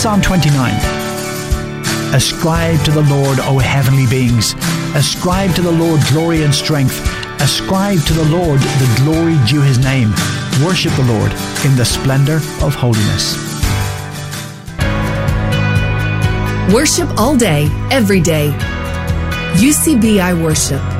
Psalm 29. Ascribe to the Lord, O heavenly beings. Ascribe to the Lord glory and strength. Ascribe to the Lord the glory due his name. Worship the Lord in the splendor of holiness. Worship all day, every day. UCBI Worship.